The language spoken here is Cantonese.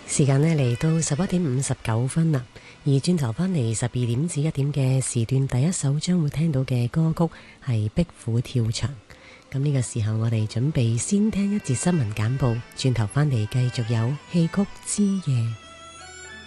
時間呢嚟到11:59啦，而轉頭返嚟12點至1點嘅時段，第一首將會聽到嘅歌曲係壁虎跳牆。咁呢個時候我哋準備先聽一節新聞簡報，轉頭返嚟繼續有戲曲之夜。